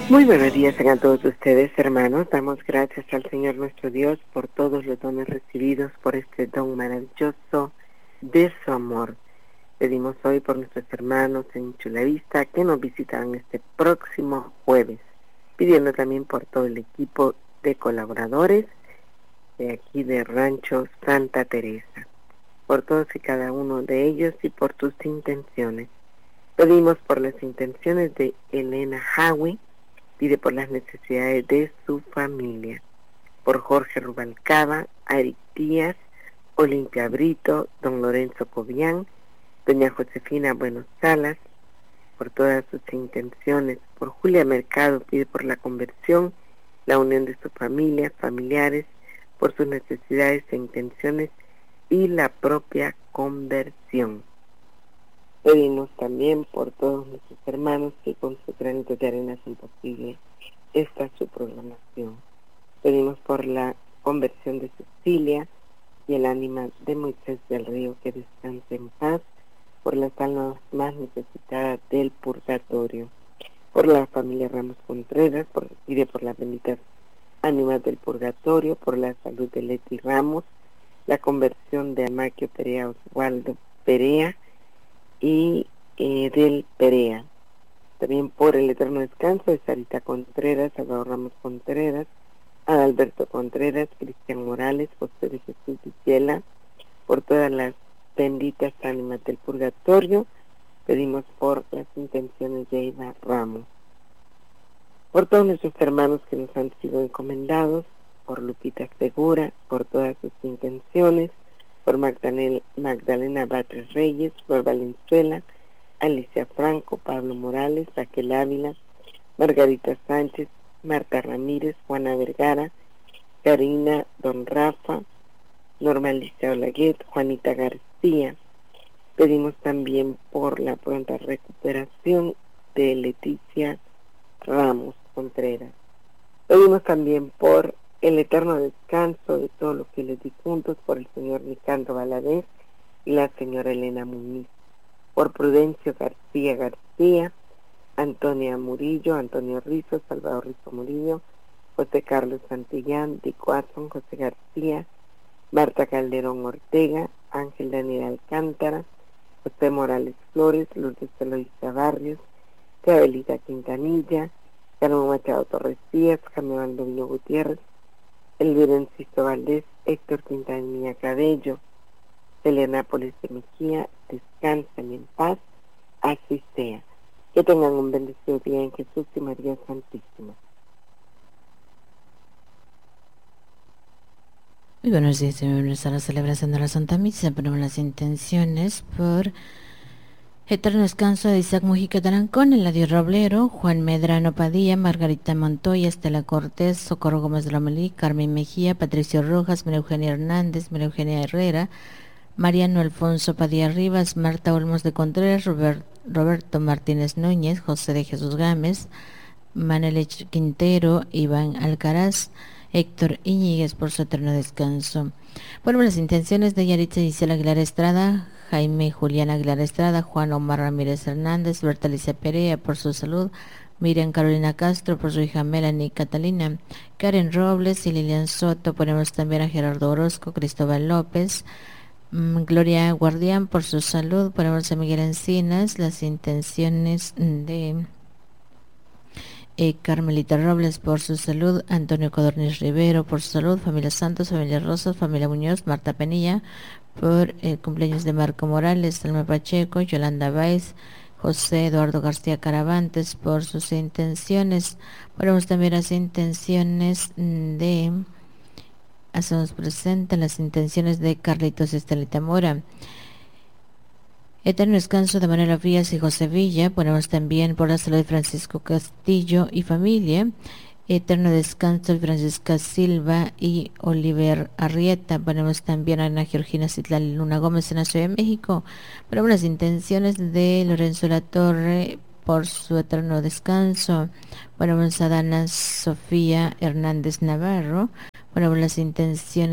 Muy buenos días a todos ustedes, hermanos. Damos gracias al Señor nuestro Dios por todos los dones recibidos, por este don maravilloso de su amor. Pedimos hoy por nuestros hermanos en Chulavista que nos visitarán este próximo jueves, pidiendo también por todo el equipo de colaboradores de aquí de Rancho Santa Teresa, por todos y cada uno de ellos y por tus intenciones. Pedimos por las intenciones de Elena Hawi, pide por las necesidades de su familia, por Jorge Rubalcaba, Eric Díaz, Olimpia Brito, don Lorenzo Cobian, doña Josefina Buenos Salas, por todas sus intenciones, por Julia Mercado, pide por la conversión, la unión de su familia, familiares, por sus necesidades e intenciones y la propia conversión. Pedimos también por todos nuestros hermanos que con su granito de arena hacen posible esta su programación. Pedimos por la conversión de Cecilia y el ánima de Moisés del Río, que descanse en paz, por las almas más necesitadas del purgatorio, por la familia Ramos Contreras, pide por las benditas ánimas del purgatorio, por la salud de Leti Ramos, la conversión de Amaquio Perea Osvaldo Perea y del Perea. También por el eterno descanso de Sarita Contreras, Salvador Ramos Contreras, Adalberto Contreras, Cristian Morales, José de Jesús Villela, por todas las benditas ánimas del purgatorio. Pedimos por las intenciones de Eva Ramos, por todos nuestros hermanos que nos han sido encomendados, por Lupita Segura, por todas sus intenciones, por Magdalena Batres Reyes, por Valenzuela, Alicia Franco, Pablo Morales, Raquel Ávila, Margarita Sánchez, Marta Ramírez, Juana Vergara, Karina, Don Rafa, Norma Alicia Olaguet, Juanita García. Pedimos también por la pronta recuperación de Leticia Ramos Contreras. Pedimos también por el eterno descanso de todos los fieles difuntos, por el señor Nicandro Valadez y la señora Elena Muñiz, por Prudencio García, Antonia Murillo, Antonio Rizo, Salvador Rizo Murillo, José Carlos Santillán, Dick Watson, José García, Marta Calderón Ortega, Ángel Daniel Alcántara, José Morales Flores, Lourdes Eloísa Barrios, Gabrielita Quintanilla, Carmen Machado Torres Díaz, Jaime Valdoviño Gutiérrez, Elvira Enciso Valdés, Héctor Quintanilla Cabello, Telenápolis de Mejía, descansen en paz, así sea. Que tengan un bendecido día en Jesús y María Santísima. Muy buenos días, bienvenidos a la celebración de la Santa Misa. Ponemos las intenciones por eterno descanso de Isaac Mujica Tarancón, Eladio Roblero, Juan Medrano Padilla, Margarita Montoya, Estela Cortés, Socorro Gómez de Lomelí, Carmen Mejía, Patricio Rojas, María Eugenia Hernández, María Eugenia Herrera, Mariano Alfonso Padilla Rivas, Marta Olmos de Contreras, Roberto Martínez Núñez, José de Jesús Gámez, Manuel Quintero, Iván Alcaraz, Héctor Iñiguez por su eterno descanso. Ponemos las intenciones de Yaritza Gisela Aguilar Estrada, Jaime Julián Aguilar Estrada, Juan Omar Ramírez Hernández, Berta Alicia Perea por su salud, Miriam Carolina Castro por su hija Melanie Catalina, Karen Robles y Lilian Soto. Ponemos también a Gerardo Orozco, Cristóbal López, Gloria Guardián por su salud. Ponemos a Miguel Encinas, las intenciones de Carmelita Robles por su salud, Antonio Codorniz Rivero por su salud, familia Santos, familia Rosas, familia Muñoz, Marta Penilla por el cumpleaños de Marco Morales, Salma Pacheco, Yolanda Báez, José Eduardo García Caravantes por sus intenciones. Ponemos también las intenciones de, hacemos presente las intenciones de Carlitos Estelita Mora. Eterno descanso de Manuela Frías y José Villa. Ponemos también por la salud de Francisco Castillo y familia. Eterno descanso de Francisca Silva y Oliver Arrieta. Ponemos también a Ana Georgina Citlal Luna Gómez en la Ciudad de México. Ponemos las intenciones de Lorenzo La Torre por su eterno descanso. Ponemos a Dana Sofía Hernández Navarro. Ponemos las intenciones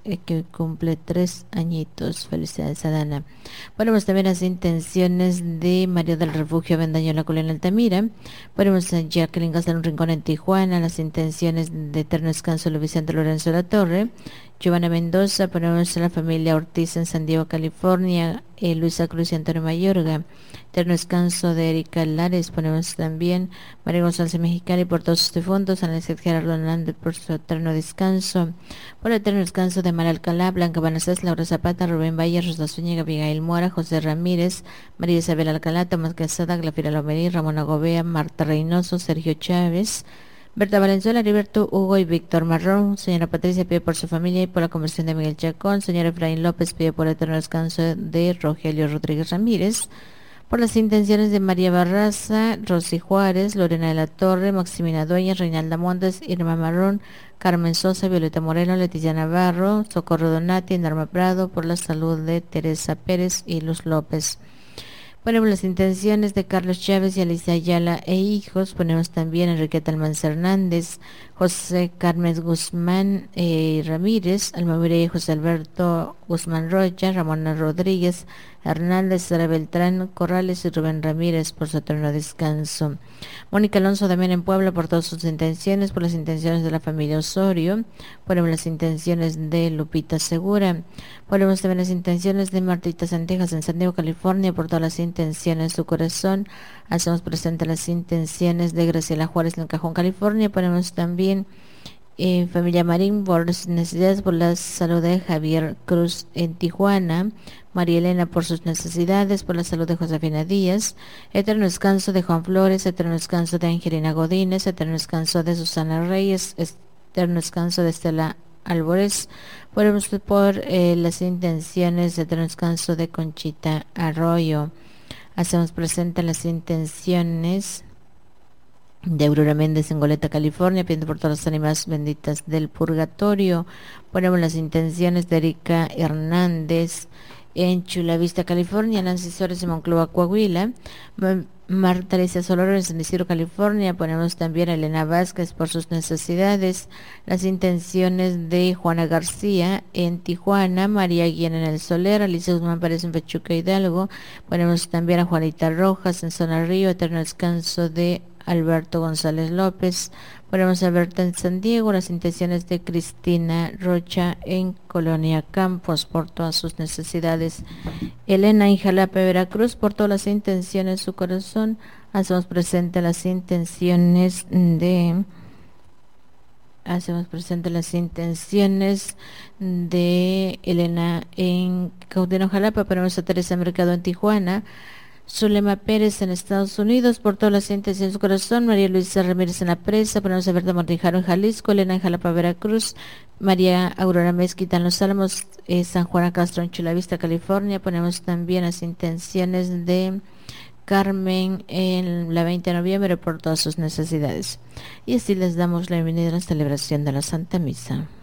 que cumple 3 añitos. Felicidades a Dana. Ponemos también las intenciones de Mario del Refugio Bendaño, la Colina Altamira. Ponemos a Jacqueline Gastal, un rincón en Tijuana. Las intenciones de eterno descanso de Vicente Lorenzo de la Torre. Giovanna Mendoza. Ponemos a la familia Ortiz en San Diego, California. Luisa Cruz y Antonio Mayorga. Eterno descanso de Erika Lares. Ponemos también María González Mexicana y por todos sus difuntos. Análisis Gerardo Hernández por su eterno descanso. Por el eterno descanso de María Alcalá, Blanca Banazas, Laura Zapata, Rubén Valle, Rosa Zúñiga, Abigail Mora, José Ramírez, María Isabel Alcalá, Tomás Quesada, Glafira Lomerí, Ramón Agobea, Marta Reynoso, Sergio Chávez, Berta Valenzuela, Heriberto Hugo y Víctor Marrón. Señora Patricia pide por su familia y por la conversión de Miguel Chacón. Señor Efraín López pide por el eterno descanso de Rogelio Rodríguez Ramírez. Por las intenciones de María Barraza, Rosy Juárez, Lorena de la Torre, Maximina Dueñas, Reinalda Montes, Irma Marrón, Carmen Sosa, Violeta Moreno, Leticia Navarro, Socorro Donati, Norma Prado, por la salud de Teresa Pérez y Luz López. Ponemos las intenciones de Carlos Chávez y Alicia Ayala e hijos. Ponemos también a Enriqueta Almanza Hernández, José Carmen Guzmán Ramírez, Alma Mireya, José Alberto Guzmán Rocha, Ramona Rodríguez Hernández, Sara Beltrán Corrales y Rubén Ramírez por su eterno descanso. Mónica Alonso también en Puebla por todas sus intenciones, por las intenciones de la familia Osorio. Ponemos las intenciones de Lupita Segura. Ponemos también las intenciones de Martita Santejas en San Diego, California, por todas las intenciones de su corazón. Hacemos presente las intenciones de Graciela Juárez en Cajón, California. Ponemos también familia Marín por las necesidades, por la salud de Javier Cruz en Tijuana. María Elena por sus necesidades, por la salud de Josefina Díaz. Eterno descanso de Juan Flores, eterno descanso de Angelina Godínez, eterno descanso de Susana Reyes, eterno descanso de Estela Álvarez. Ponemos por las intenciones de eterno descanso de Conchita Arroyo. Hacemos presente las intenciones de Aurora Méndez en Goleta, California, pidiendo por todas las ánimas benditas del purgatorio. Ponemos las intenciones de Erika Hernández en Chula Vista, California, Nancy Suárez en Monclova, Coahuila, Marta Alicia Soloro en San Isidro, California. Ponemos también a Elena Vázquez por sus necesidades, las intenciones de Juana García en Tijuana, María Guillén en El Soler, Alicia Guzmán Pérez en Pachuca, Hidalgo. Ponemos también a Juanita Rojas en Zona Río, eterno descanso de Alberto González López. Ponemos a Berta en San Diego, las intenciones de Cristina Rocha en Colonia Campos por todas sus necesidades. Elena en Jalapa, Veracruz, por todas las intenciones de su corazón. Hacemos presente las intenciones de Elena en Caudeno, Jalapa. Ponemos a Teresa Mercado en Tijuana, Zulema Pérez en Estados Unidos, por todas las intenciones de su corazón. María Luisa Ramírez en La Presa, ponemos a Berta Monrijaro en Jalisco, Elena en Jalapa, Veracruz, María Aurora Mezquita en Los Álamos, San Juan Castro en Chula Vista, California. Ponemos también las intenciones de Carmen en la 20 de noviembre por todas sus necesidades. Y así les damos la bienvenida a la celebración de la Santa Misa.